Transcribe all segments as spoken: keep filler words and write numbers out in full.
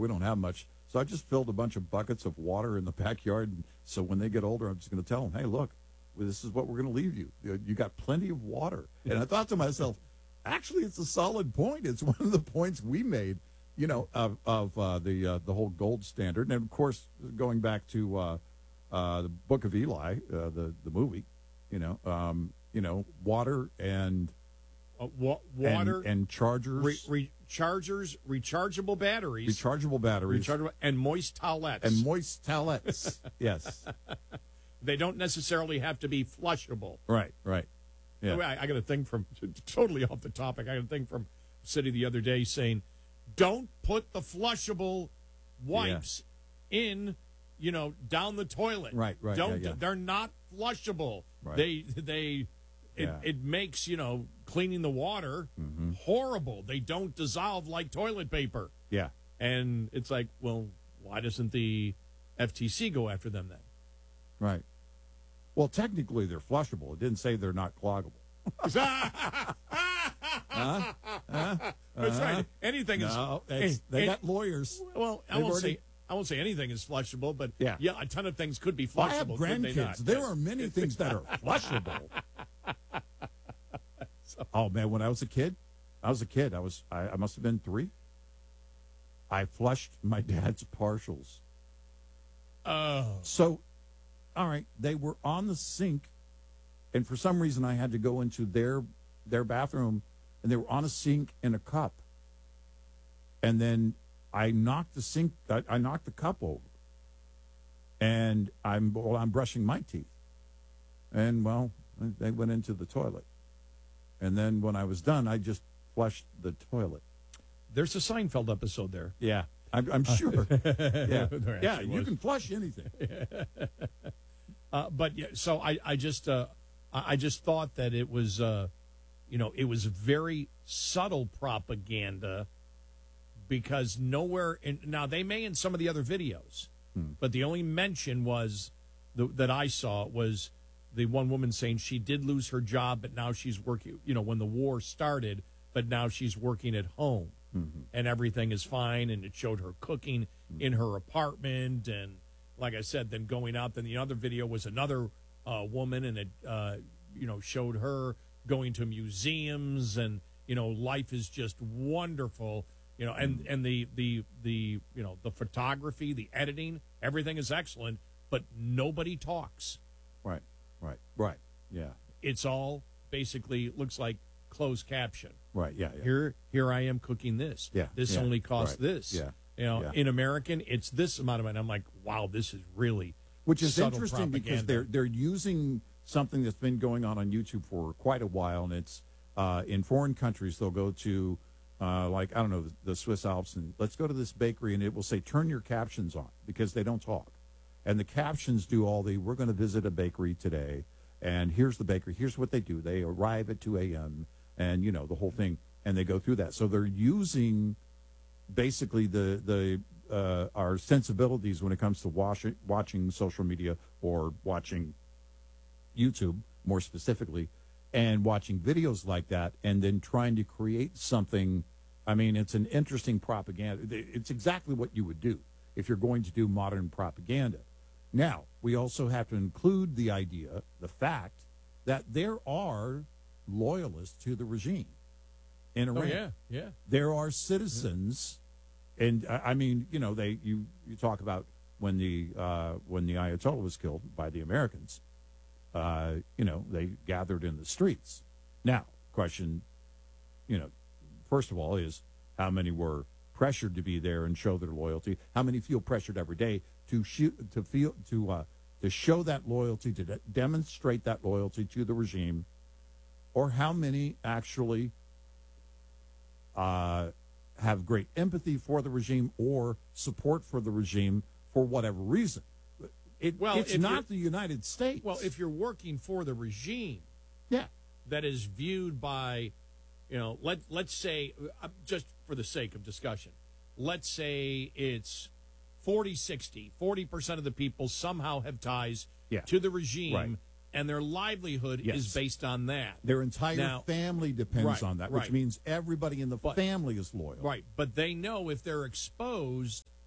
we don't have much. So I just filled a bunch of buckets of water in the backyard. And so when they get older, I'm just going to tell them, hey, look, this is what we're going to leave you. You got plenty of water. And I thought to myself, actually, it's a solid point. It's one of the points we made, you know, of, of uh, the uh, the whole gold standard. And, of course, going back to uh, uh, the Book of Eli, uh, the, the movie, you know, um, you know, water and uh, wa- water and, and chargers. Re- re- chargers, rechargeable batteries. Rechargeable batteries. Rechargeable, and moist towelettes. And moist towelettes, yes. They don't necessarily have to be flushable. Right, right. Yeah. I, I got a thing from, totally off the topic, I got a thing from City the other day saying, don't put the flushable wipes yeah. in, you know, down the toilet. Right, right. Don't. Yeah, yeah. They're not flushable. Right. They, they, it, yeah. it makes, you know, cleaning the water mm-hmm. horrible. They don't dissolve like toilet paper. Yeah. And it's like, well, why doesn't the F T C go after them then? Right. Well, technically, they're flushable. It didn't say they're not cloggable. huh? Huh? That's right. Anything no, is. They and, got lawyers. Well, I They've won't already, say I won't say anything is flushable, but yeah, yeah a ton of things could be flushable. Well, I have grandkids. grandkids. There are many things that are flushable. so. Oh man, when I was a kid, I was a kid. I was I, I must have been three. I flushed my dad's partials. Oh. So. All right, they were on the sink, and for some reason I had to go into their their bathroom, and they were on a sink in a cup. And then I knocked the sink, I, I knocked the cup over, and I'm well, I'm brushing my teeth, and well, they went into the toilet, and then when I was done, I just flushed the toilet. There's a Seinfeld episode there. Yeah, I'm, I'm sure. yeah, yeah, you was. can flush anything. Uh, but yeah, so I, I just uh, I just thought that it was uh, you know it was very subtle propaganda because nowhere in now they may in some of the other videos, hmm. but the only mention was the, that I saw was the one woman saying she did lose her job, but now she's working. You know when the war started, but now she's working at home mm-hmm. and everything is fine. And it showed her cooking mm-hmm. in her apartment and. Like I said, then going out, then the other video was another uh, woman, and it, uh, you know, showed her going to museums, and you know, life is just wonderful, you know, and and the the the you know the photography, the editing, everything is excellent, but nobody talks. Right, right, right. Yeah, it's all basically looks like closed caption. Right. Yeah. yeah. Here, here I am cooking this. Yeah. This yeah, only costs right. this. Yeah. You know, yeah. in American, it's this amount of money. I'm like, wow, this is really which is subtle interesting propaganda. Because they're they're using something that's been going on on YouTube for quite a while, and it's uh, in foreign countries. They'll go to uh, like I don't know the, the Swiss Alps, and let's go to this bakery, and it will say turn your captions on because they don't talk, and the captions do all the we're going to visit a bakery today, and here's the bakery, here's what they do. They arrive at two a.m. and you know the whole thing, and they go through that. So they're using. Basically, the the uh, our sensibilities when it comes to watching watching social media or watching YouTube, more specifically, and watching videos like that, and then trying to create something. I mean, it's an interesting propaganda. It's exactly what you would do if you're going to do modern propaganda. Now, we also have to include the idea, the fact that there are loyalists to the regime. In Iran. Oh, yeah, yeah. There are citizens, yeah. and uh, I mean, you know, they you, you talk about when the uh, when the Ayatollah was killed by the Americans, uh, you know, they gathered in the streets. Now, question, you know, first of all, is how many were pressured to be there and show their loyalty? How many feel pressured every day to shoot, to feel to uh, to show that loyalty, to de- demonstrate that loyalty to the regime, or how many actually? Uh, have great empathy for the regime or support for the regime for whatever reason. It, well, it's not the United States. Well, if you're working for the regime, yeah, that is viewed by, you know, let let's say, uh, just for the sake of discussion, let's say it's forty sixty, forty percent of the people somehow have ties yeah. to the regime. Right. And their livelihood yes. is based on that. Their entire now, family depends right, on that, right. which means everybody in the but, family is loyal. Right, but they know if they're exposed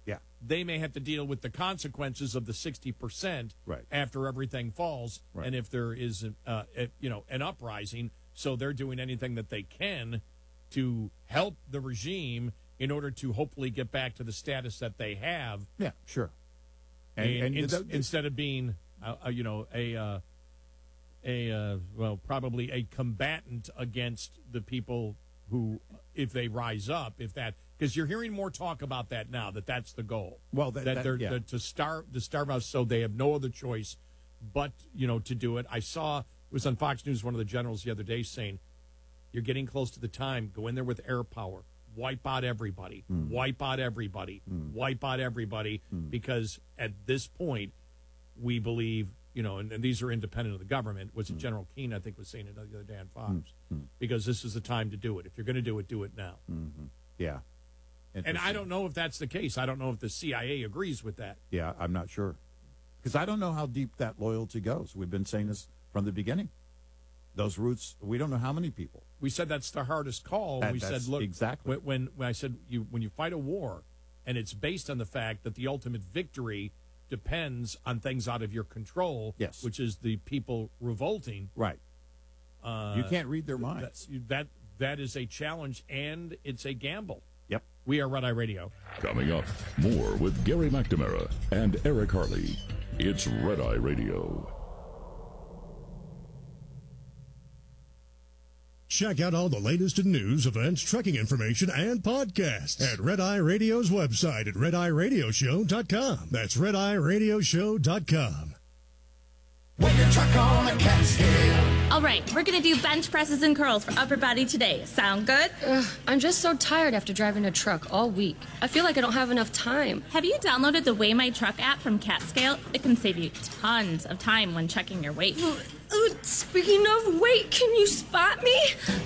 Yeah. They may have to deal with the consequences of the sixty percent Right. after everything falls, Right. and if there is, an, uh, a, you know, an uprising. So they're doing anything that they can to help the regime in order to hopefully get back to the status that they have. Yeah, sure. And, And, and in- th- instead of being, uh, uh, you know, a uh, a uh, well, probably a combatant against the people who, if they rise up, if that, because you're hearing more talk about that now, that that's the goal. Well, that- that- they're yeah. that to starve to starve us, so they have no other choice but, you know, to do it. I saw it was on Fox News, one of the generals the other day saying, "You're getting close to the time. Go in there with air power, wipe out everybody, Mm. wipe out everybody, Mm. wipe out everybody," Mm. because at this point, we believe, you know, and, and these are independent of the government. Was it Mm. General Keane, I think, was saying it the other day on Fox? Mm. Because this is the time to do it. If you're going to do it, do it now. Mhm. Yeah. And I Interesting. don't know if that's the case. I don't know if the C I A agrees with that. Yeah, I'm not sure. Because I don't know how deep that loyalty goes. We've been saying this from the beginning. Those roots, we don't know how many people. We said that's the hardest call. That- we that's said, look, exactly. when, when when I said you when you fight a war, and it's based on the fact that the ultimate victory depends on things out of your control. Yes. Which is the people revolting. Right. Uh, You can't read their minds. That, that that is a challenge, and it's a gamble. Yep. We are Red Eye Radio. Coming up, more with Gary McNamara and Eric Harley. It's Red Eye Radio. Check out all the latest in news, events, trucking information, and podcasts at Red Eye Radio's website at red eye radio show dot com. That's red eye radio show dot com. When your truck on a Catskill. All right, we're going to do bench presses and curls for upper body today. Sound good? Ugh, I'm just so tired after driving a truck all week. I feel like I don't have enough time. Have you downloaded the Weigh My Truck app from CatScale? It can save you tons of time when checking your weight. Uh, speaking of weight, can you spot me?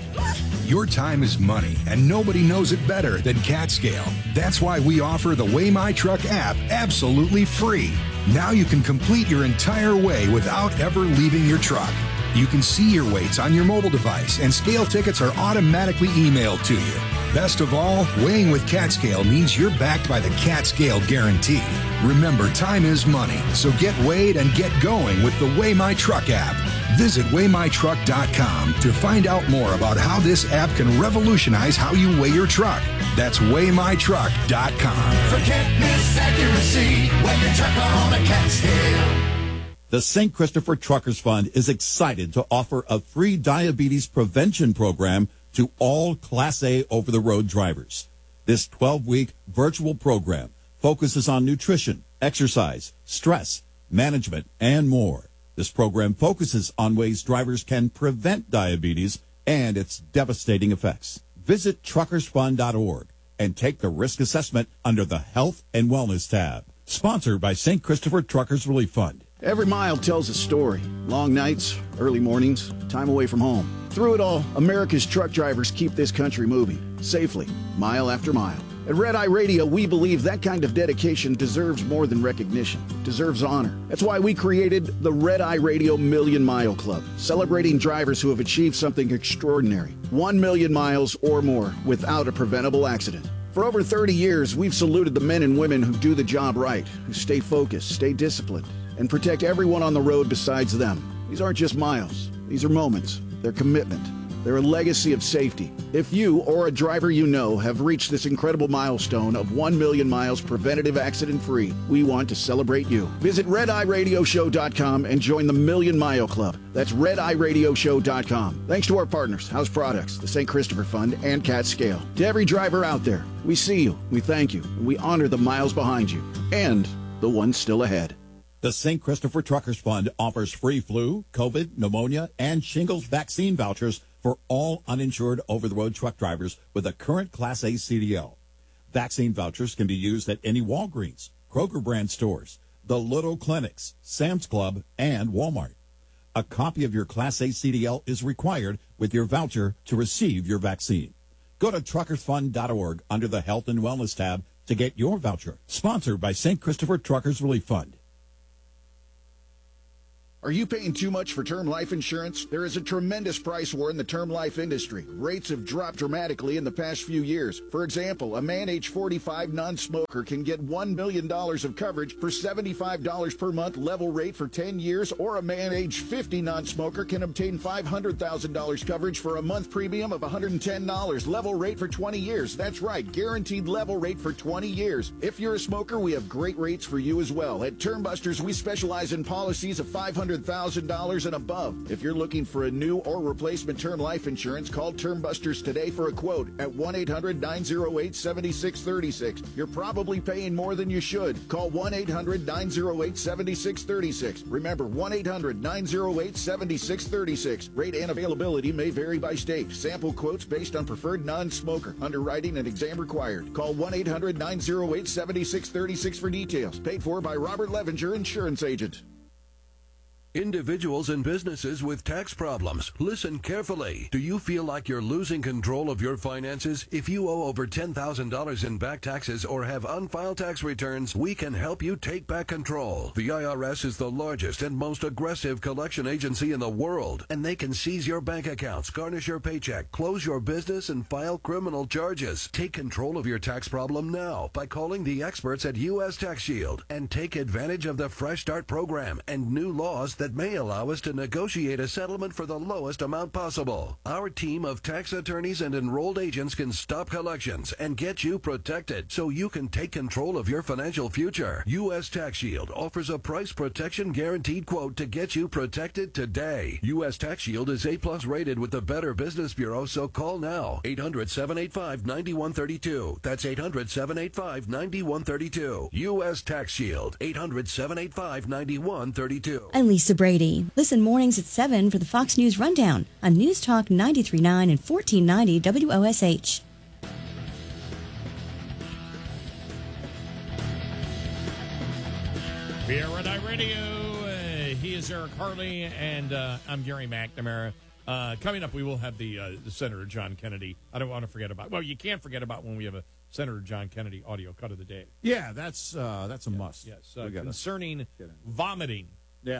Your time is money, and nobody knows it better than CatScale. That's why we offer the Weigh My Truck app absolutely free. Now you can complete your entire weigh without ever leaving your truck. You can see your weights on your mobile device, and scale tickets are automatically emailed to you. Best of all, weighing with CatScale means you're backed by the CatScale Guarantee. Remember, time is money, so get weighed and get going with the Weigh My Truck app. Visit weigh my truck dot com to find out more about how this app can revolutionize how you weigh your truck. That's weigh my truck dot com. Forget misaccuracy when your truck on a Catskill. The Saint Christopher Truckers Fund is excited to offer a free diabetes prevention program to all Class A over-the-road drivers. This twelve-week virtual program focuses on nutrition, exercise, stress, management, and more. This program focuses on ways drivers can prevent diabetes and its devastating effects. Visit truckers fund dot org and take the risk assessment under the Health and Wellness tab. Sponsored by Saint Christopher Truckers Relief Fund. Every mile tells a story. Long nights, early mornings, time away from home. Through it all, America's truck drivers keep this country moving, safely, mile after mile. At Red Eye Radio, we believe that kind of dedication deserves more than recognition. It deserves honor. That's why we created the Red Eye Radio Million Mile Club, celebrating drivers who have achieved something extraordinary. One million miles or more without a preventable accident. For over thirty years, we've saluted the men and women who do the job right, who stay focused, stay disciplined, and protect everyone on the road besides them. These aren't just miles. These are moments. They're commitment. They're a legacy of safety. If you or a driver you know have reached this incredible milestone of one million miles preventative accident-free, we want to celebrate you. Visit red eye radio show dot com and join the Million Mile Club. That's red eye radio show dot com. Thanks to our partners, House Products, the Saint Christopher Fund, and CatScale. To every driver out there, we see you, we thank you, and we honor the miles behind you and the ones still ahead. The Saint Christopher Truckers Fund offers free flu, COVID, pneumonia, and shingles vaccine vouchers for all uninsured over-the-road truck drivers with a current Class A C D L. Vaccine vouchers can be used at any Walgreens, Kroger brand stores, the Little Clinics, Sam's Club, and Walmart. A copy of your Class A C D L is required with your voucher to receive your vaccine. Go to truckers fund dot org under the Health and Wellness tab to get your voucher. Sponsored by Saint Christopher Truckers Relief Fund. Are you paying too much for term life insurance? There is a tremendous price war in the term life industry. Rates have dropped dramatically in the past few years. For example, a man age forty-five non-smoker can get one million dollars of coverage for seventy-five dollars per month level rate for ten years, or a man age fifty non-smoker can obtain five hundred thousand dollars coverage for a month premium of one hundred ten dollars level rate for twenty years. That's right, guaranteed level rate for twenty years. If you're a smoker, we have great rates for you as well. At Term Busters, we specialize in policies of five hundred thousand dollars and above. If you're looking for a new or replacement term life insurance, call Term Busters today for a quote at one eight hundred nine oh eight seven six three six. You're probably paying more than you should. Call one eight hundred nine oh eight seven six three six. Remember, one eight hundred nine oh eight seven six three six. Rate and availability may vary by state. Sample quotes based on preferred non-smoker. Underwriting and exam required. Call one eight hundred nine oh eight seven six three six for details. Paid for by Robert Levenger, Insurance Agent. Individuals and businesses with tax problems, listen carefully. Do you feel like you're losing control of your finances? If you owe over ten thousand dollars in back taxes or have unfiled tax returns, we can help you take back control. The I R S is the largest and most aggressive collection agency in the world, and they can seize your bank accounts, garnish your paycheck, close your business, and file criminal charges. Take control of your tax problem now by calling the experts at U S Tax Shield and take advantage of the Fresh Start program and new laws that that may allow us to negotiate a settlement for the lowest amount possible. Our team of tax attorneys and enrolled agents can stop collections and get you protected so you can take control of your financial future. U S Tax Shield offers a price protection guaranteed quote to get you protected today. U S Tax Shield is A plus rated with the Better Business Bureau, so call now. eight hundred seven eight five nine one three two. That's eight hundred seven eight five nine one three two. U S Tax Shield. eight hundred seven eight five nine one three two. I'm Lisa Brady. Listen mornings at seven for the Fox News Rundown on News Talk ninety-three point nine and fourteen ninety W O S H. Here at iRadio, uh, he is Eric Harley, and uh, I'm Gary McNamara. Uh, coming up, we will have the, uh, the Senator John Kennedy. I don't want to forget about. Well, you can't forget about when we have a Senator John Kennedy audio cut of the day. Yeah, that's uh, that's a yeah, must. Yes, uh, concerning vomiting. Yeah.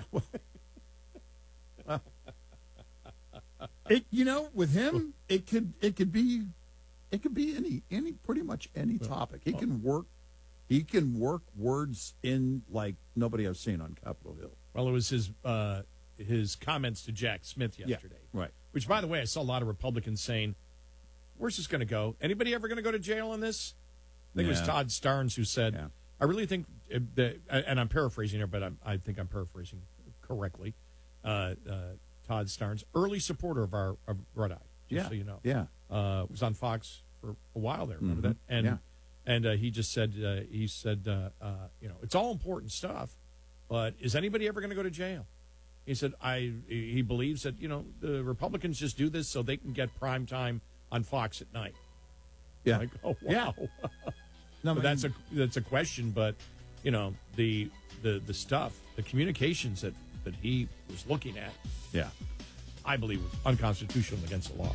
It, you know, with him, it could it could be it could be any any pretty much any topic. He can work he can work words in like nobody I've seen on Capitol Hill. Well, it was his uh, his comments to Jack Smith yesterday. Yeah, right. Which, by the way, I saw a lot of Republicans saying, "Where's this going to go? Anybody ever going to go to jail on this?" I think yeah. it was Todd Starnes who said, yeah. "I really think," that, and I'm paraphrasing here, but I'm, I think I'm paraphrasing correctly. Uh, uh, Todd Starnes, early supporter of our of Red Eye, just yeah. so you know. Yeah. Uh, was on Fox for a while there, remember mm-hmm. that? And yeah. and uh, he just said, uh, he said, uh, uh, you know, it's all important stuff, but is anybody ever going to go to jail? He said, I. He believes that, you know, the Republicans just do this so they can get prime time on Fox at night. Yeah. Like, oh, wow. Yeah. No, but that's a that's a question, but, you know, the the the stuff, the communications that, that he was looking at, yeah, I believe was unconstitutional against the law.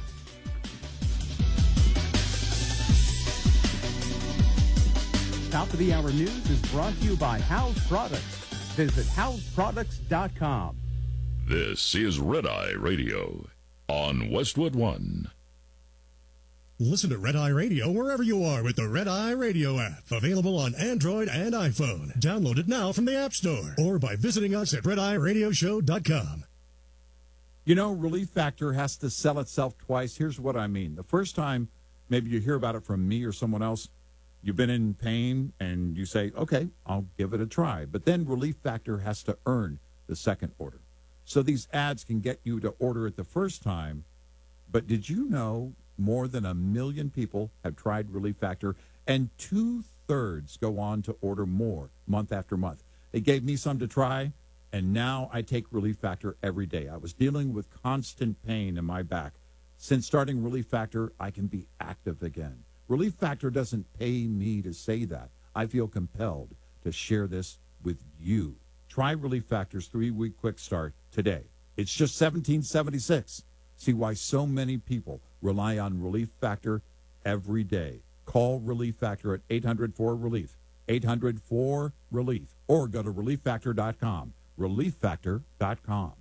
Top of the Hour News is brought to you by House Products. Visit house products dot com. This is Red Eye Radio on Westwood One. Listen to Red Eye Radio wherever you are with the Red Eye Radio app. Available on Android and iPhone. Download it now from the App Store or by visiting us at red eye radio show dot com. You know, Relief Factor has to sell itself twice. Here's what I mean. The first time, maybe you hear about it from me or someone else, you've been in pain and you say, okay, I'll give it a try. But then Relief Factor has to earn the second order. So these ads can get you to order it the first time. But did you know more than a million people have tried Relief Factor, and two-thirds go on to order more month after month? They gave me some to try, and now I take Relief Factor every day. I was dealing with constant pain in my back. Since starting Relief Factor, I can be active again. Relief Factor doesn't pay me to say that. I feel compelled to share this with you. Try Relief Factor's three-week quick start today. It's just seventeen seventy-six. See why so many people rely on Relief Factor every day. Call Relief Factor at eight hundred four relief, eight hundred four relief, or go to relief factor dot com. relief factor dot com.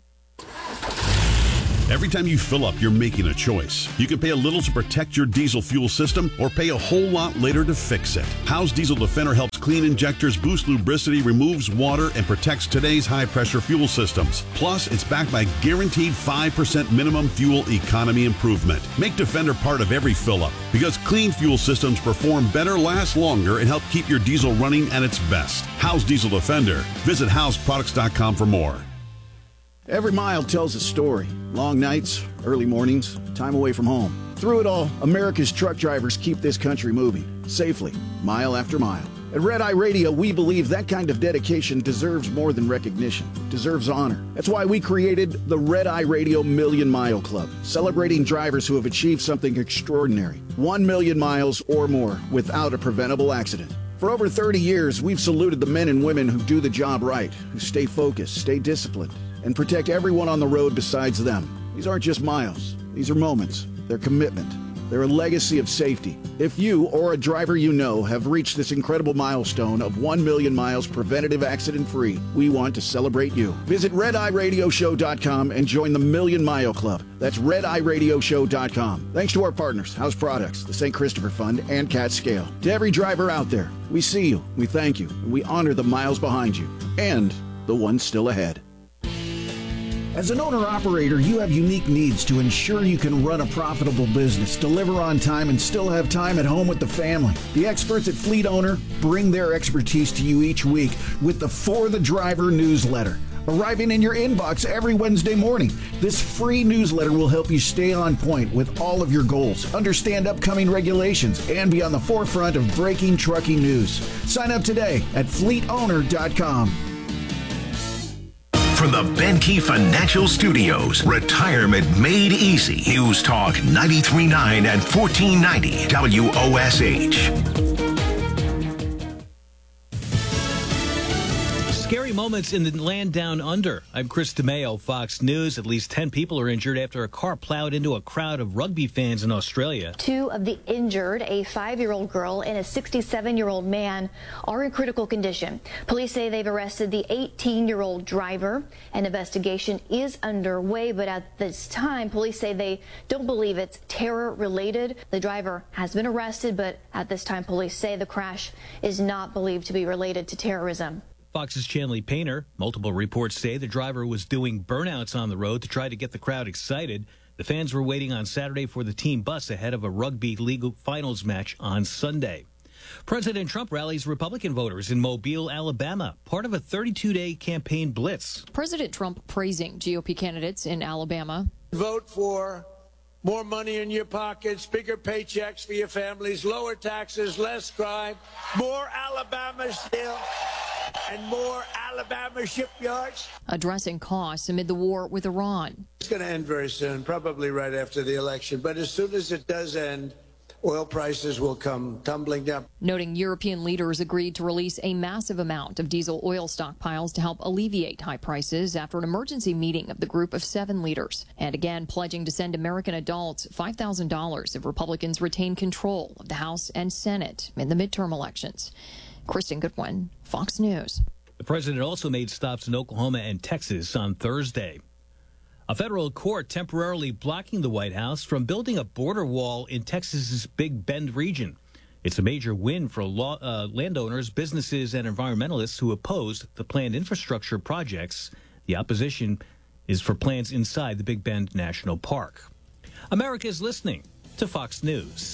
Every time you fill up, you're making a choice. You can pay a little to protect your diesel fuel system or pay a whole lot later to fix it. Howe's Diesel Defender helps clean injectors, boost lubricity, removes water, and protects today's high-pressure fuel systems. Plus, it's backed by guaranteed five percent minimum fuel economy improvement. Make Defender part of every fill-up because clean fuel systems perform better, last longer, and help keep your diesel running at its best. Howe's Diesel Defender. Visit Howe's Products dot com for more. Every mile tells a story. Long nights, early mornings, time away from home. Through it all, America's truck drivers keep this country moving, safely, mile after mile. At Red Eye Radio, we believe that kind of dedication deserves more than recognition, deserves honor. That's why we created the Red Eye Radio Million Mile Club, celebrating drivers who have achieved something extraordinary. One million miles or more without a preventable accident. For over thirty years, we've saluted the men and women who do the job right, who stay focused, stay disciplined, and protect everyone on the road besides them. These aren't just miles. These are moments. They're commitment. They're a legacy of safety. If you or a driver you know have reached this incredible milestone of one million miles preventative accident-free, we want to celebrate you. Visit red eye radio show dot com and join the Million Mile Club. That's red eye radio show dot com. Thanks to our partners, Howe's Products, the Saint Christopher Fund, and Cat Scale. To every driver out there, we see you, we thank you, and we honor the miles behind you, and the ones still ahead. As an owner-operator, you have unique needs to ensure you can run a profitable business, deliver on time, and still have time at home with the family. The experts at Fleet Owner bring their expertise to you each week with the For the Driver newsletter, arriving in your inbox every Wednesday morning. This free newsletter will help you stay on point with all of your goals, understand upcoming regulations, and be on the forefront of breaking trucking news. Sign up today at fleet owner dot com. From the Benke Financial Studios, Retirement Made Easy. News Talk ninety-three point nine and fourteen ninety W O S H. Scary moments in the land down under. I'm Chris DeMeo, Fox News. At least ten people are injured after a car plowed into a crowd of rugby fans in Australia. Two of the injured, a five-year-old girl and a sixty-seven-year-old man, are in critical condition. Police say they've arrested the eighteen-year-old driver. An investigation is underway, but at this time, police say they don't believe it's terror-related. The driver has been arrested, but at this time, police say the crash is not believed to be related to terrorism. Fox's Chanley Painter. Multiple reports say the driver was doing burnouts on the road to try to get the crowd excited. The fans were waiting on Saturday for the team bus ahead of a rugby league finals match on Sunday. President Trump rallies Republican voters in Mobile, Alabama, part of a thirty-two day campaign blitz. President Trump praising G O P candidates in Alabama. Vote for more money in your pockets, bigger paychecks for your families, lower taxes, less crime, more Alabama still, and more Alabama shipyards. Addressing costs amid the war with Iran. It's going to end very soon, probably right after the election. But as soon as it does end, oil prices will come tumbling down. Noting European leaders agreed to release a massive amount of diesel oil stockpiles to help alleviate high prices after an emergency meeting of the group of seven leaders. And again, pledging to send American adults five thousand dollars if Republicans retain control of the House and Senate in the midterm elections. Kristen Goodwin, Fox News. The president also made stops in Oklahoma and Texas on Thursday. A federal court temporarily blocking the White House from building a border wall in Texas's Big Bend region. It's a major win for law, uh, landowners, businesses, and environmentalists who opposed the planned infrastructure projects. The opposition is for plans inside the Big Bend National Park. America is listening to Fox News.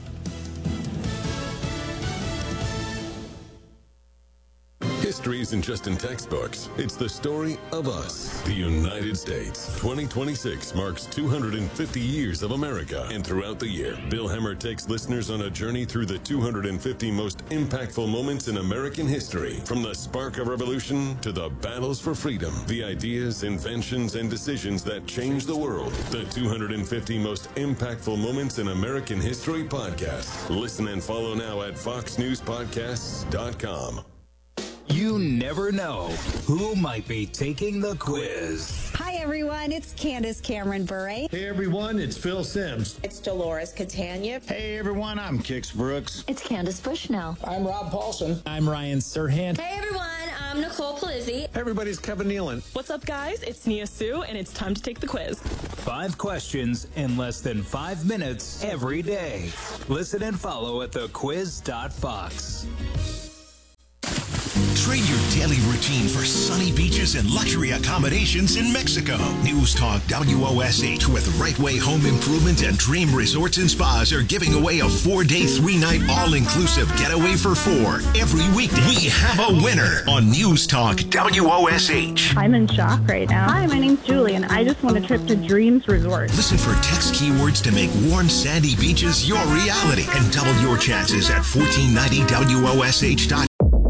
History isn't just in textbooks. It's the story of us, the United States. twenty twenty-six marks two hundred fifty years of America. And throughout the year, Bill Hemmer takes listeners on a journey through the two hundred fifty most impactful moments in American history. From the spark of revolution to the battles for freedom, the ideas, inventions, and decisions that changed the world. The two hundred fifty most impactful moments in American history podcast. Listen and follow now at fox news podcasts dot com. You never know who might be taking the quiz. Hi, everyone. It's Candace Cameron Bure. Hey, everyone. It's Phil Sims. It's Dolores Catania. Hey, everyone. I'm Kix Brooks. It's Candace Bushnell. I'm Rob Paulson. I'm Ryan Serhant. Hey, everyone. I'm I'm Nicole Palizzi. Hey, everybody's Kevin Nealon. What's up, guys? It's Nia Sue, and it's time to take the quiz. Five questions in less than five minutes every day. Listen and follow at the quiz dot fox. Trade your daily routine for sunny beaches and luxury accommodations in Mexico. News Talk W O S H with Right Way Home Improvement and Dream Resorts and Spas are giving away a four-day, three-night all-inclusive getaway for four every weekday. We have a winner on News Talk W O S H. I'm in shock right now. Hi, my name's Julie, and I just want a trip to Dreams Resort. Listen for text keywords to make warm, sandy beaches your reality and double your chances at fourteen ninety W O S H dot com.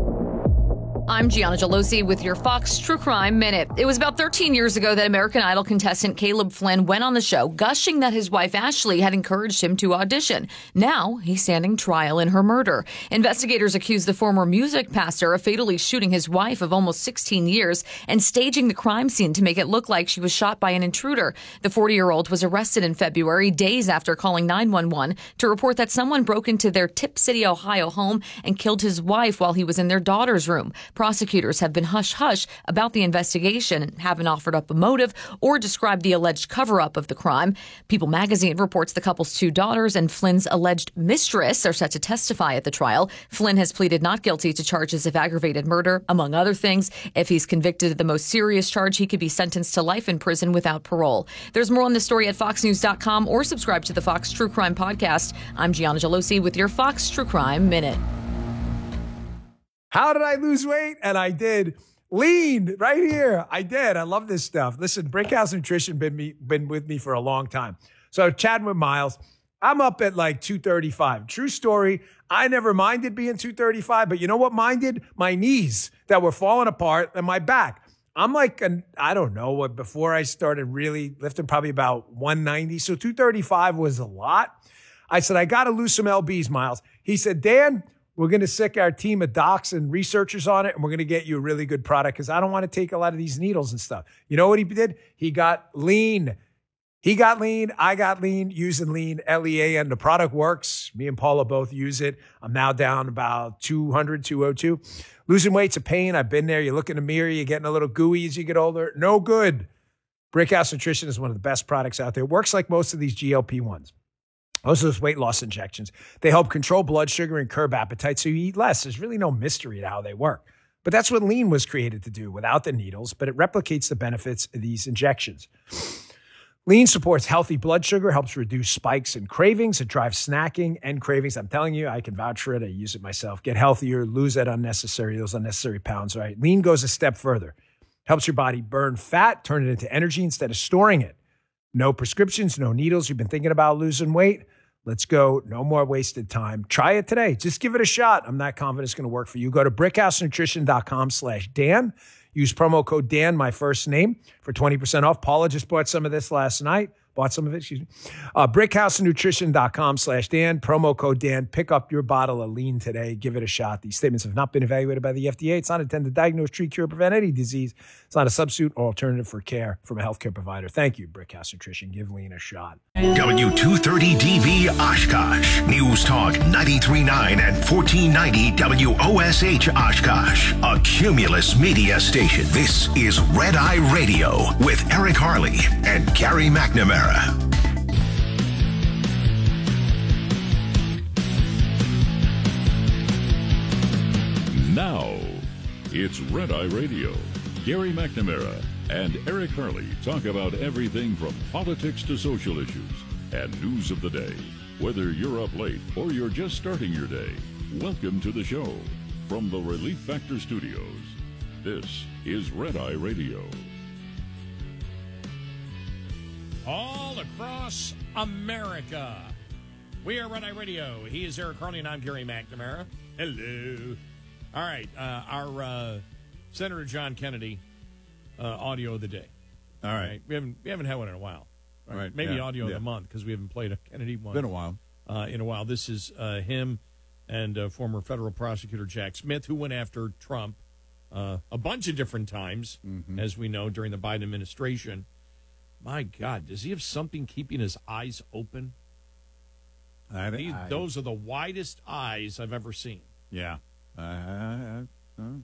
I'm Gianna Gelosi with your Fox True Crime Minute. It was about thirteen years ago that American Idol contestant Caleb Flynn went on the show, gushing that his wife Ashley had encouraged him to audition. Now he's standing trial in her murder. Investigators accuse the former music pastor of fatally shooting his wife of almost sixteen years and staging the crime scene to make it look like she was shot by an intruder. The forty-year-old was arrested in February, days after calling nine one one to report that someone broke into their Tip City, Ohio home and killed his wife while he was in their daughter's room. Prosecutors have been hush-hush about the investigation and haven't offered up a motive or described the alleged cover-up of the crime. People magazine reports the couple's two daughters and Flynn's alleged mistress are set to testify at the trial. Flynn has pleaded not guilty to charges of aggravated murder, among other things. If he's convicted of the most serious charge, he could be sentenced to life in prison without parole. There's more on this story at fox news dot com or subscribe to the Fox True Crime Podcast. I'm Gianna Gelosi with your Fox True Crime Minute. How did I lose weight? And I did. Lean right here. I did. I love this stuff. Listen, Brickhouse Nutrition been me been with me for a long time. So chatting with Miles, I'm up at like two thirty-five. True story. I never minded being two thirty-five, but you know what minded? My knees that were falling apart and my back. I'm like, an, I don't know what, before I started really lifting, probably about one ninety. So two thirty-five was a lot. I said, I got to lose some L Bs, Miles. He said, Dan, we're going to sick our team of docs and researchers on it, and we're going to get you a really good product because I don't want to take a lot of these needles and stuff. You know what he did? He got lean. He got lean. I got lean using lean, L E A, and the product works. Me and Paula both use it. I'm now down about two hundred, two oh two. Losing weight's a pain. I've been there. You look in the mirror, you're getting a little gooey as you get older. No good. Brickhouse Nutrition is one of the best products out there. It works like most of these G L P ones. Most of those weight loss injections, they help control blood sugar and curb appetite so you eat less. There's really no mystery to how they work. But that's what lean was created to do without the needles, but it replicates the benefits of these injections. Lean supports healthy blood sugar, helps reduce spikes and cravings. It drives snacking and cravings. I'm telling you, I can vouch for it. I use it myself. Get healthier, lose that unnecessary, those unnecessary pounds, right? Lean goes a step further. Helps your body burn fat, turn it into energy instead of storing it. No prescriptions, no needles. You've been thinking about losing weight? Let's go. No more wasted time. Try it today. Just give it a shot. I'm not confident it's going to work for you. Go to brickhousenutrition.com slash Dan. Use promo code Dan, my first name, for twenty percent off. Paula just bought some of this last night. Bought some of it, excuse me. Uh, brickhousenutrition.com slash Dan. Promo code Dan. Pick up your bottle of lean today. Give it a shot. These statements have not been evaluated by the F D A. It's not intended to diagnose, treat, cure, or prevent any disease. It's not a substitute or alternative for care from a healthcare provider. Thank you, Brickhouse Nutrition. Give lean a shot. W two thirty D B Oshkosh. News Talk ninety-three point nine and fourteen ninety W O S H Oshkosh. A Cumulus media station. This is Red Eye Radio with Eric Harley and Gary McNamara. Now, it's Red Eye Radio. Gary McNamara and Eric Harley talk about everything from politics to social issues and news of the day. Whether you're up late or you're just starting your day, welcome to the show. From the Relief Factor Studios, this is Red Eye Radio. All across America. We are Red Eye Radio. He is Eric Harley, and I'm Gary McNamara. Hello. All right, uh, our uh, Senator John Kennedy uh, audio of the day. All right. We haven't we haven't had one in a while. All right. Maybe yeah, audio yeah. of the month because we haven't played a Kennedy one. Been a while. Uh, in a while. This is uh, him and uh, former federal prosecutor Jack Smith, who went after Trump uh, a bunch of different times, mm-hmm. as we know, during the Biden administration. My God, does he have something keeping his eyes open? I He, I, those are the widest eyes I've ever seen. Yeah. Uh, I, I, I mean,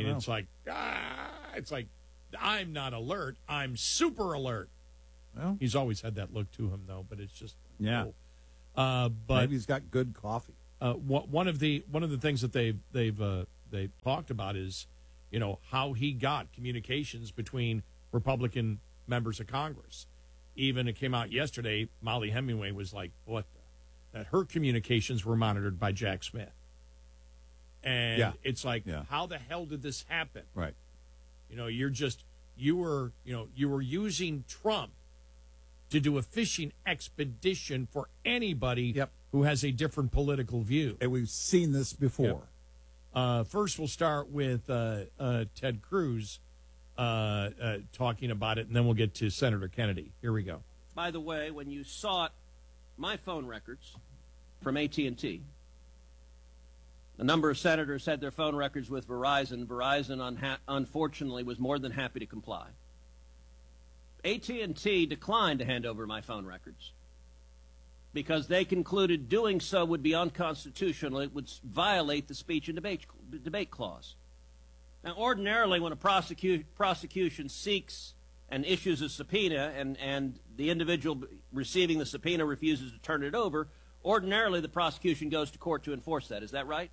know. it's like, ah, it's like, I'm not alert. I'm super alert. Well, he's always had that look to him, though. But it's just, yeah. cool. Uh, but maybe he's got good coffee. Uh, one of the one of the things that they've they've uh, they talked about is, you know, how he got communications between Republican members of Congress. Even it came out yesterday. Molly Hemingway was like, "What?" The, that her communications were monitored by Jack Smith. And yeah. it's like, yeah. how the hell did this happen? Right. You know, you're just you were you know you were using Trump to do a fishing expedition for anybody yep. who has a different political view. And we've seen this before. Yep. Uh, first, we'll start with uh, uh, Ted Cruz uh, uh, talking about it, and then we'll get to Senator Kennedy. Here we go. By the way, when you sought my phone records from A T and T, a number of senators had their phone records with Verizon. Verizon, unha- unfortunately, was more than happy to comply. A T and T declined to hand over my phone records because they concluded doing so would be unconstitutional. It would violate the speech and debate, debate clause. Now, ordinarily, when a prosecu- prosecution seeks and issues a subpoena and, and the individual receiving the subpoena refuses to turn it over, ordinarily the prosecution goes to court to enforce that. Is that right?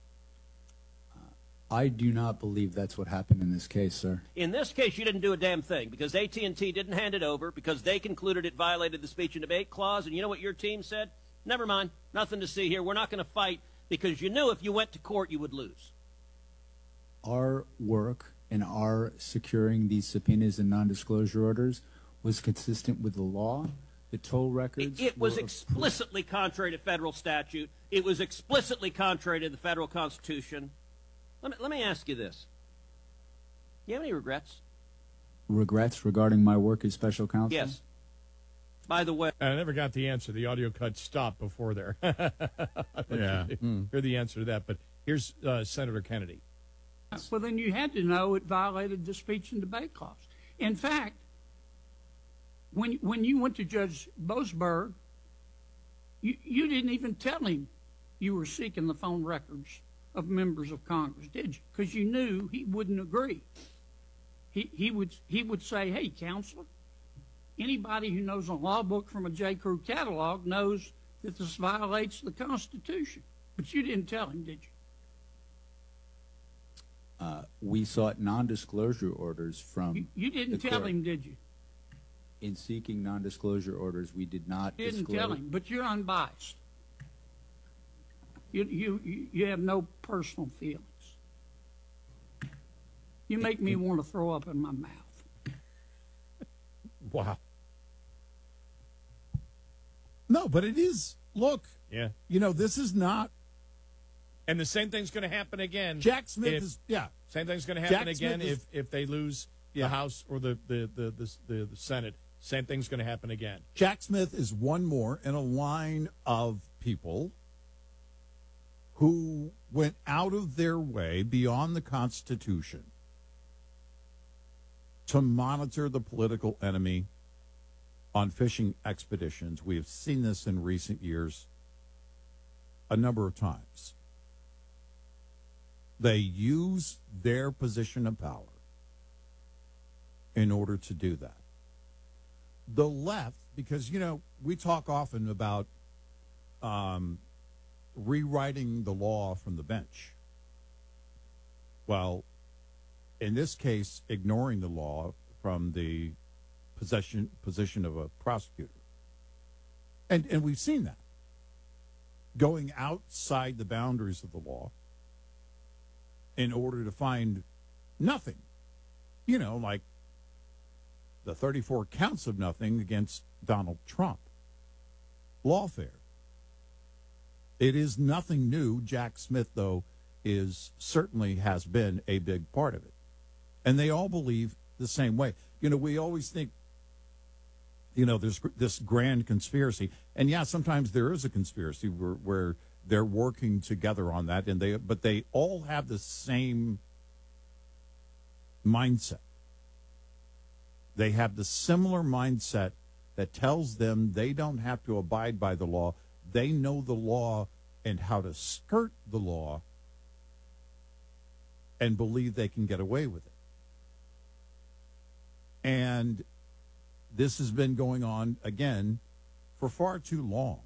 I do not believe that's what happened in this case, sir. In this case, you didn't do a damn thing because A T and T didn't hand it over because they concluded it violated the speech and debate clause. And you know what your team said? Never mind. Nothing to see here. We're not going to fight because you knew if you went to court, you would lose. Our work and our securing these subpoenas and non-disclosure orders was consistent with the law. The toll records. It, it was were explicitly contrary to federal statute. It was explicitly contrary to the federal Constitution. Let me, let me ask you this. Do you have any regrets? Regrets regarding my work as special counsel? Yes. By the way, I never got the answer. The audio cut stopped before there. yeah. Mm. Hear the answer to that. But here's uh, Senator Kennedy. Well, then you had to know it violated the speech and debate clause. In fact, when when you went to Judge Boasberg, you, you didn't even tell him you were seeking the phone records of members of Congress, did you? Because you knew he wouldn't agree. He he would he would say, "Hey, counselor, anybody who knows a law book from a J. Crew catalog knows that this violates the Constitution." But you didn't tell him, did you? Uh, we sought non-disclosure orders from. You, you didn't tell court. him, did you? In seeking non-disclosure orders, we did not. You didn't disclose. tell him, but you're unbiased. You, you, you have no personal feelings. You make me want to throw up in my mouth. Wow. No, but it is. Look. Yeah. You know, this is not. And the same thing's going to happen again. Jack Smith if, is. Yeah. Same thing's going to happen Jack again Smith if, is, if they lose yeah. the House or the, the, the, the, the, the Senate. Same thing's going to happen again. Jack Smith is one more in a line of people who went out of their way beyond the Constitution to monitor the political enemy on fishing expeditions. We have seen this in recent years a number of times. They use their position of power in order to do that. The left, because, you know, we talk often about um, rewriting the law from the bench. Well, in this case, ignoring the law from the possession, position of a prosecutor. And, and we've seen that. Going outside the boundaries of the law in order to find nothing. You know, like the thirty-four counts of nothing against Donald Trump. Lawfare. It is nothing new. Jack Smith, though, is certainly has been a big part of it. And they all believe the same way. You know, we always think, you know, there's this grand conspiracy. And, yeah, sometimes there is a conspiracy where, where they're working together on that, and they but they all have the same mindset. They have the similar mindset that tells them they don't have to abide by the law. They know the law and how to skirt the law and believe they can get away with it. And this has been going on, again, for far too long.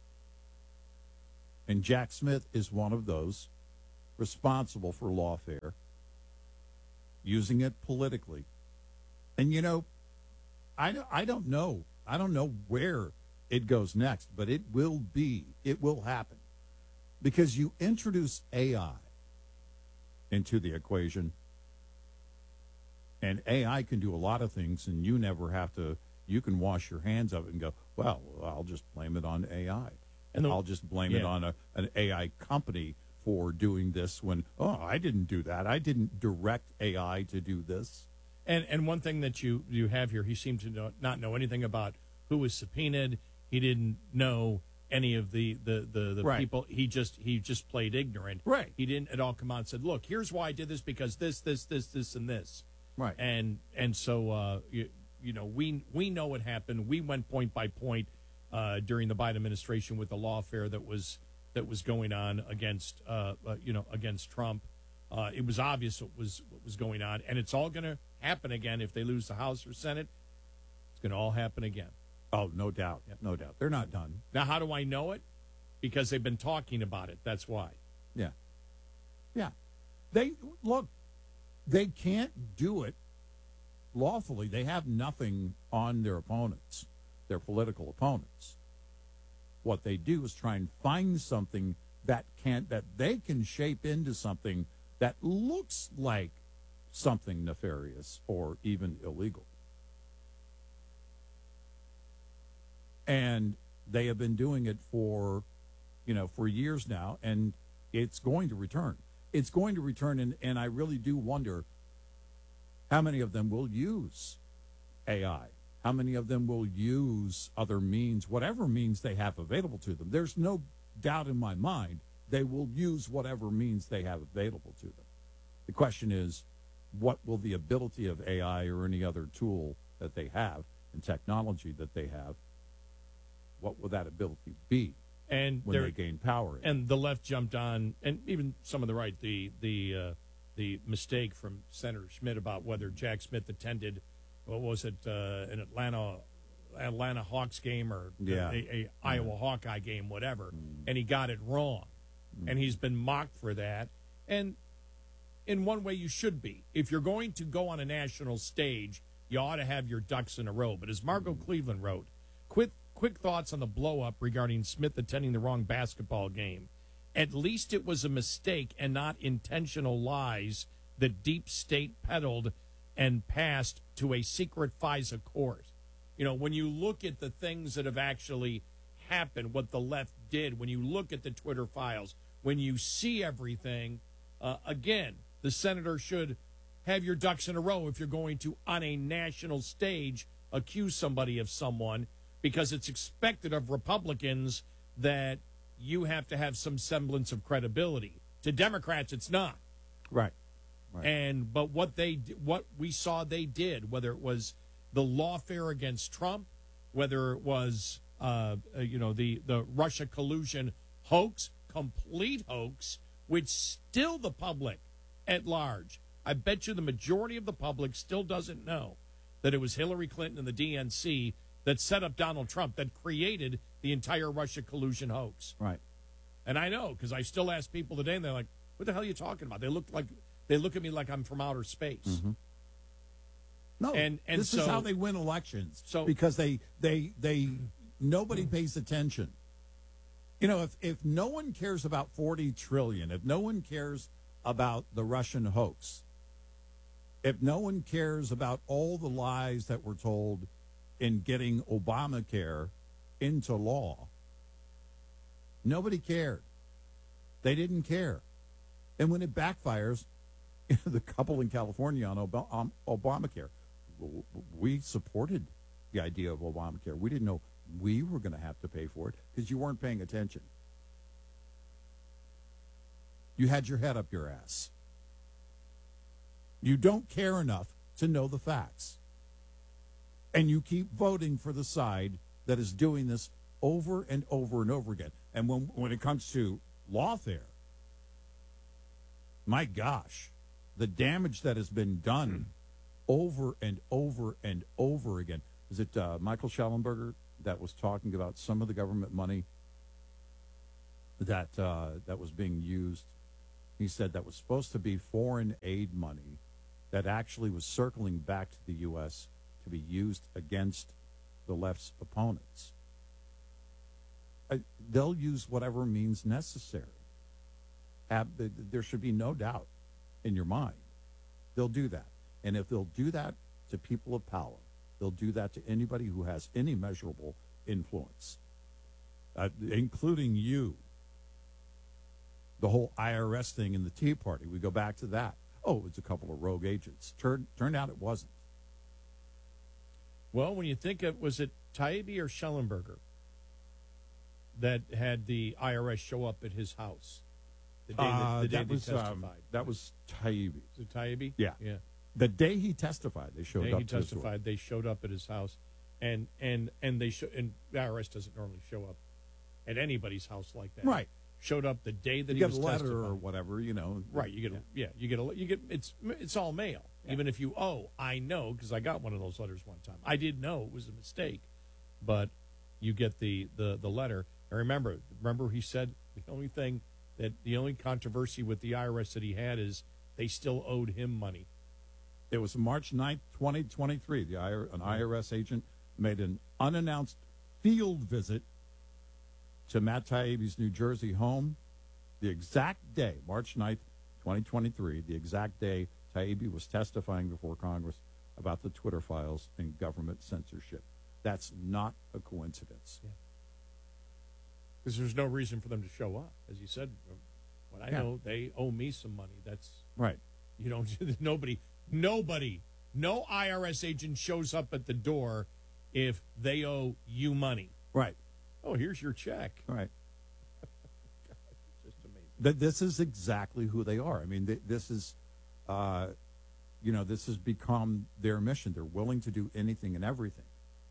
And Jack Smith is one of those responsible for lawfare, using it politically. And, you know, I, I don't know. I don't know where it goes next, but it will be, it will happen. Because you introduce A I into the equation, and A I can do a lot of things, and you never have to, you can wash your hands of it and go, well, I'll just blame it on A I. And I'll just blame yeah. it on a, an A I company for doing this when, oh, I didn't do that. I didn't direct A I to do this. And and one thing that you, you have here, he seemed to know, not know anything about who was subpoenaed. He didn't know any of the, the, the, the right. people. He just he just played ignorant. Right. He didn't at all come out and said, look, here's why I did this, because this, this, this, this, and this. Right. And and so, uh, you, you know, we we know what happened. We went point by point uh, during the Biden administration with the lawfare that was that was going on against, uh, uh, you know, against Trump. Uh, it was obvious what was what was going on, and it's all going to happen again if they lose the House or Senate. It's going to all happen again. Oh, no doubt. Yep. No doubt. They're not done. Now, how do I know it? Because they've been talking about it. That's why. Yeah. Yeah. They, look, they can't do it lawfully. They have nothing on their opponents, their political opponents. What they do is try and find something that can that they can shape into something that looks like something nefarious or even illegal. And they have been doing it for, you know, for years now, and it's going to return. It's going to return, and, and I really do wonder how many of them will use A I. How many of them will use other means, whatever means they have available to them. There's no doubt in my mind they will use whatever means they have available to them. The question is, what will the ability of A I or any other tool that they have and technology that they have, what will that ability be and when they gain power? And the left jumped on, and even some of the right, the the uh, the mistake from Senator Schmidt about whether Jack Smith attended, what was it, uh, an Atlanta Atlanta Hawks game or yeah. a, a Iowa yeah. Hawkeye game, whatever, mm. and he got it wrong. Mm. And he's been mocked for that. And in one way, you should be. If you're going to go on a national stage, you ought to have your ducks in a row. But as Margot mm. Cleveland wrote, quick, quick thoughts on the blow-up regarding Smith attending the wrong basketball game. At least it was a mistake and not intentional lies that deep state peddled and passed to a secret FISA court. You know, when you look at the things that have actually happened, what the left did, when you look at the Twitter files, when you see everything, uh, again, the senator should have your ducks in a row if you're going to, on a national stage, accuse somebody of someone, because it's expected of Republicans that you have to have some semblance of credibility. To Democrats, it's not. Right. Right. And but what they what we saw they did, whether it was the lawfare against Trump, whether it was uh, you know the the Russia collusion hoax, complete hoax, which still the public at large, I bet you the majority of the public still doesn't know that it was Hillary Clinton and the D N C that set up Donald Trump, that created the entire Russia collusion hoax. Right. And I know, because I still ask people today, and they're like, "What the hell are you talking about?" They look like they look at me like I'm from outer space. Mm-hmm. No, and, and this so, is how they win elections. So because they they they nobody pays attention. You know, if if no one cares about forty trillion, if no one cares about the Russian hoax, if no one cares about all the lies that were told in getting Obamacare into law, nobody cared. They didn't care. And when it backfires, the couple in California on Ob- um, Obamacare, we supported the idea of Obamacare. We didn't know we were going to have to pay for it because you weren't paying attention. You had your head up your ass. You don't care enough to know the facts. And you keep voting for the side that is doing this over and over and over again. And when when it comes to lawfare, my gosh, the damage that has been done over and over and over again. Is it uh, Michael Schellenberger that was talking about some of the government money that uh, that was being used? He said that was supposed to be foreign aid money that actually was circling back to the U S to be used against the left's opponents. Uh, they'll use whatever means necessary. Have, there should be no doubt in your mind. They'll do that. And if they'll do that to people of power, they'll do that to anybody who has any measurable influence, uh, including you. The whole I R S thing in the Tea Party, we go back to that. Oh, it's a couple of rogue agents. Turned, turned out it wasn't. Well, when you think of, was it Taibbi or Schellenberger that had the I R S show up at his house the day, Uh, that, the day that they was, testified? um, that was Taibbi. Was it Taibbi? Yeah. Yeah. The day he testified, they showed The day up he to his door. testified, they showed up at his house, and and and they sh- and the I R S doesn't normally show up at anybody's house like that. Right. Showed up the day that You he get was a letter testifying. or whatever, you know. Right. You get a, yeah. You get a you get it's it's all mail. Yeah. Even if you oh I know because I got one of those letters one time. I did know it was a mistake, but you get the the the letter. And remember remember he said the only thing that the only controversy with the I R S that he had is they still owed him money. It was March ninth, twenty twenty-three. The I R, an I R S agent made an unannounced field visit to Matt Taibbi's New Jersey home the exact day, March ninth, twenty twenty-three, the exact day Taibbi was testifying before Congress about the Twitter files and government censorship. That's not a coincidence. Yeah. Because there's no reason for them to show up. As you said, what I Yeah. know, they owe me some money. That's Right. You don't, nobody, nobody, no I R S agent shows up at the door if they owe you money. Right. Oh, here's your check. Right. God, it's just amazing. That this is exactly who they are. I mean, th- this is, uh, you know, this has become their mission. They're willing to do anything and everything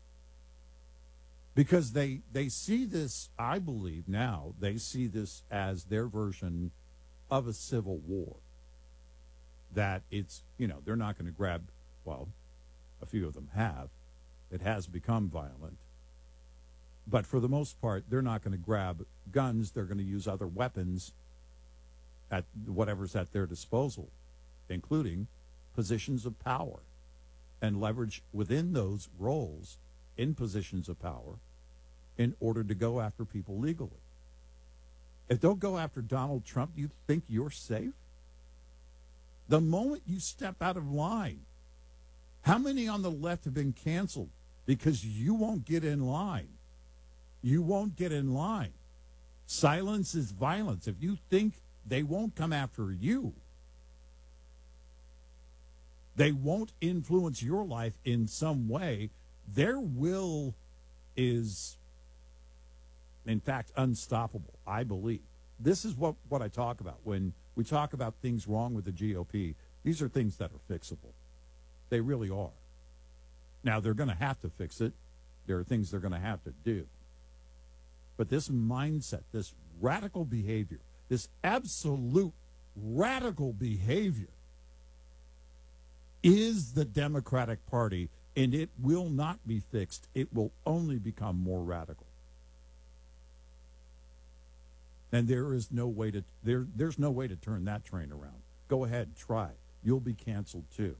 because they they see this. I believe now they see this as their version of a civil war. That it's, you know, they're not going to grab. Well, a few of them have. It has become violent. But for the most part, they're not going to grab guns. They're going to use other weapons at whatever's at their disposal, including positions of power, and leverage within those roles in positions of power in order to go after people legally. If they'll go after Donald Trump, do you think you're safe? The moment you step out of line, how many on the left have been canceled because you won't get in line? You won't get in line. Silence is violence. If you think they won't come after you, they won't influence your life in some way, their will is, in fact, unstoppable, I believe. This is what, what I talk about. When we talk about things wrong with the G O P, these are things that are fixable. They really are. Now, they're going to have to fix it. There are things they're going to have to do. But this mindset, this radical behavior, this absolute radical behavior is the Democratic Party, and it will not be fixed. It will only become more radical. And there is no way to there there's no way to turn that train around. Go ahead, try. You'll be canceled too.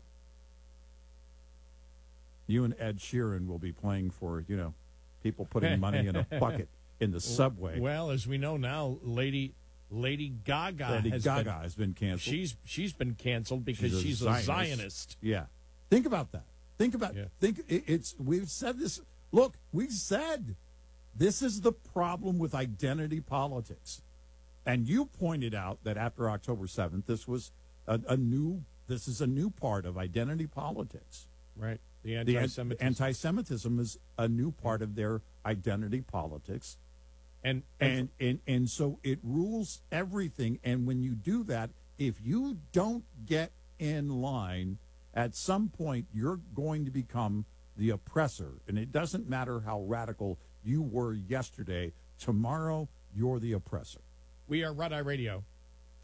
You and Ed Sheeran will be playing for, you know, people putting money in a bucket in the subway. Well, as we know now, Lady Lady Gaga, Lady has, Gaga been, has been canceled. She's she's been canceled because she's, she's a, a Zionist. Zionist. Yeah. Think about that. Think about Yeah. think it, it's we've said this. Look, we've said this is the problem with identity politics. And you pointed out that after October seventh, this was a, a new this is a new part of identity politics. Right. The The anti-Semitism. anti-Semitism is a new part of their identity politics. And And, and and so it rules everything. And when you do that, if you don't get in line, at some point you're going to become the oppressor. And it doesn't matter how radical you were yesterday. Tomorrow, you're the oppressor. We are Red Eye Radio.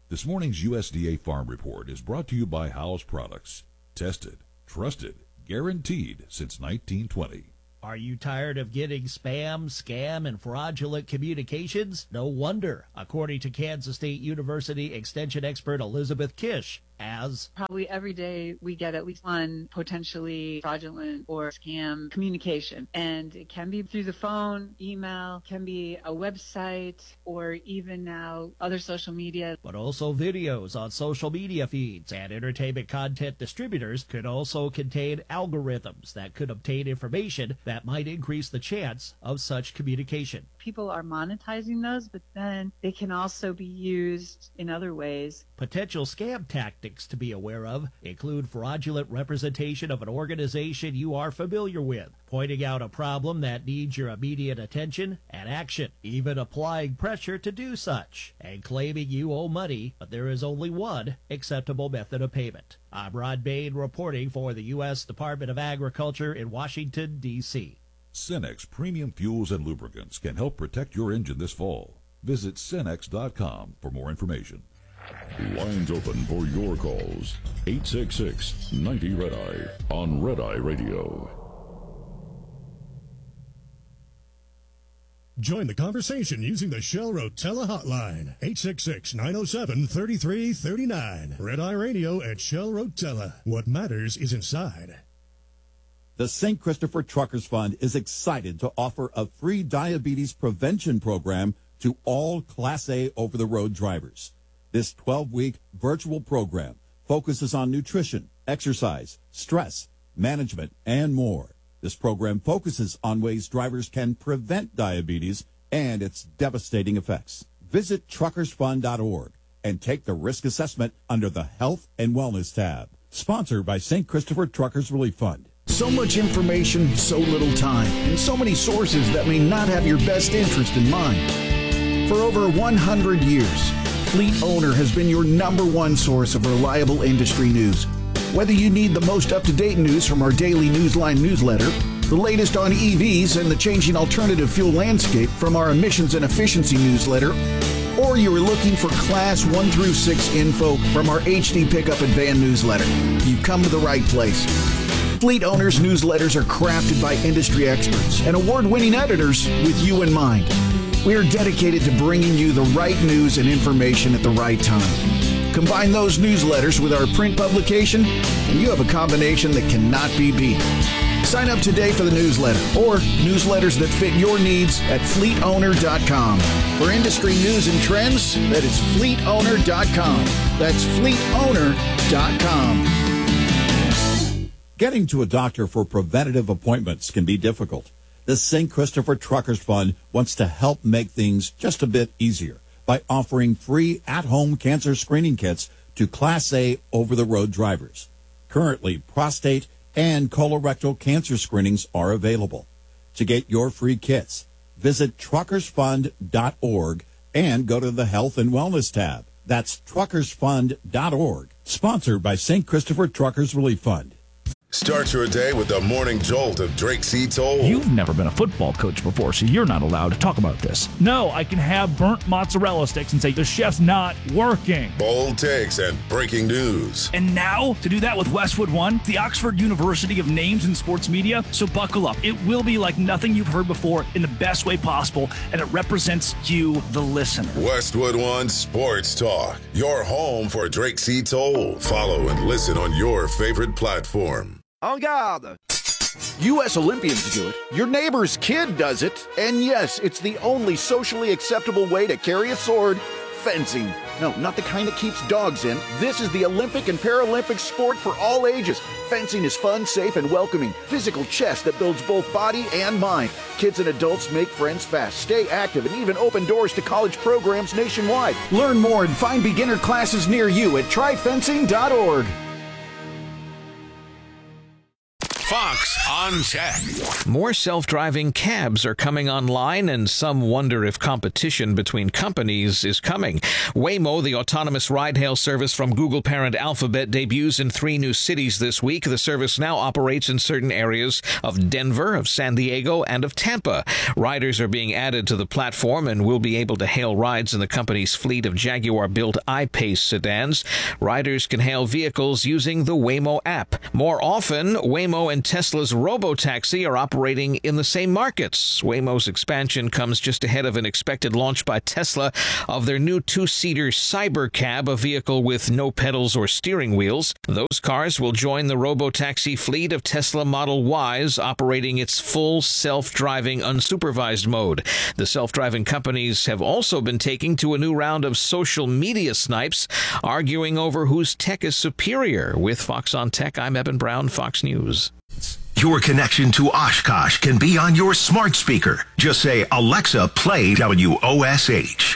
This morning's U S D A Farm Report is brought to you by Howes Products. Tested, trusted, guaranteed since nineteen twenty. Are you tired of getting spam, scam, and fraudulent communications? No wonder, according to Kansas State University Extension expert Elizabeth Kish, as probably every day we get at least one potentially fraudulent or scam communication. And it can be through the phone, email, can be a website, or even now other social media. But also videos on social media feeds, and entertainment content distributors could also contain algorithms that could obtain information that might increase the chance of such communication. People are monetizing those, but then they can also be used in other ways. Potential scam tactics to be aware of include fraudulent representation of an organization you are familiar with, pointing out a problem that needs your immediate attention and action, even applying pressure to do such, and claiming you owe money, but there is only one acceptable method of payment. I'm Rod Bain reporting for the U S Department of Agriculture in Washington, D C Cenex Premium Fuels and Lubricants can help protect your engine this fall. Visit Cenex dot com for more information. Lines open for your calls. eight six six, ninety, red eye on Red Eye Radio. Join the conversation using the Shell Rotella hotline. eight six six, nine oh seven, three three three nine. Red Eye Radio at Shell Rotella. What matters is inside. The Saint Christopher Truckers Fund is excited to offer a free diabetes prevention program to all Class A over-the-road drivers. This twelve-week virtual program focuses on nutrition, exercise, stress, management, and more. This program focuses on ways drivers can prevent diabetes and its devastating effects. Visit truckers fund dot org and take the risk assessment under the Health and Wellness tab. Sponsored by Saint Christopher Truckers Relief Fund. So much information, so little time, and so many sources that may not have your best interest in mind. For over one hundred years, Fleet Owner has been your number one source of reliable industry news. Whether you need the most up-to-date news from our daily Newsline newsletter, the latest on E Vs and the changing alternative fuel landscape from our emissions and efficiency newsletter, or you are looking for Class one through six info from our H D Pickup and Van newsletter, you've come to the right place. Fleet Owners newsletters are crafted by industry experts and award-winning editors with you in mind. We are dedicated to bringing you the right news and information at the right time. Combine those newsletters with our print publication, and you have a combination that cannot be beat. Sign up today for the newsletter or newsletters that fit your needs at fleet owner dot com. For industry news and trends, that is fleet owner dot com. That's fleet owner dot com. Getting to a doctor for preventative appointments can be difficult. The Saint Christopher Truckers Fund wants to help make things just a bit easier by offering free at-home cancer screening kits to Class A over-the-road drivers. Currently, prostate and colorectal cancer screenings are available. To get your free kits, visit truckers fund dot org and go to the Health and Wellness tab. That's truckers fund dot org. Sponsored by Saint Christopher Truckers Relief Fund. Start your day with the morning jolt of Drake C. Toll. You've never been a football coach before, so you're not allowed to talk about this. No, I can have burnt mozzarella sticks and say the chef's not working. Bold takes and breaking news. And now, to do that with Westwood One, the Oxford University of Names in Sports Media. So buckle up. It will be like nothing you've heard before in the best way possible, and it represents you, the listener. Westwood One Sports Talk, your home for Drake C. Toll. Follow and listen on your favorite platform. En garde! U S Olympians do it. Your neighbor's kid does it. And yes, it's the only socially acceptable way to carry a sword. Fencing. No, not the kind that keeps dogs in. This is the Olympic and Paralympic sport for all ages. Fencing is fun, safe, and welcoming. Physical chess that builds both body and mind. Kids and adults make friends fast, stay active, and even open doors to college programs nationwide. Learn more and find beginner classes near you at try fencing dot org. Fox on Tech. More self-driving cabs are coming online, and some wonder if competition between companies is coming. Waymo, the autonomous ride-hail service from Google parent Alphabet, debuts in three new cities this week. The service now operates in certain areas of Denver, of San Diego, and of Tampa. Riders are being added to the platform and will be able to hail rides in the company's fleet of Jaguar-built I-Pace sedans. Riders can hail vehicles using the Waymo app. More often, Waymo and Tesla's Robotaxi are operating in the same markets. Waymo's expansion comes just ahead of an expected launch by Tesla of their new two-seater Cybercab, a vehicle with no pedals or steering wheels. Those cars will join the Robotaxi fleet of Tesla Model Ys, operating its full self-driving unsupervised mode. The self-driving companies have also been taking to a new round of social media snipes, arguing over whose tech is superior. With Fox on Tech, I'm Eben Brown, Fox News. Your connection to Oshkosh can be on your smart speaker. Just say, Alexa, play W O S H.